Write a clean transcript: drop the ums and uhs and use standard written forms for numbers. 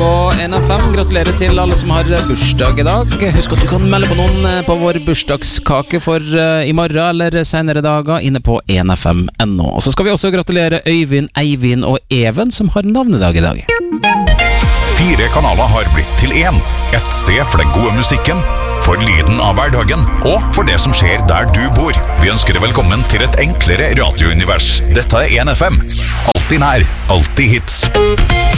på NFM. Gratulerer til alle som har bursdag i dag. Husk at du kan melde på noen på vår bursdagskake for i morgen eller senere dager inne på NFM.no. Og så skal vi også gratulere Øyvind, Eivind og Even som har navnedag i dag. 4 kanaler har blitt til 1. Et sted for den gode musikken, for lyden av hverdagen og for det som skjer der du bor. Vi ønsker deg velkommen til et enklere radiounivers. Dette er NFM. Alltid nær, alltid hits.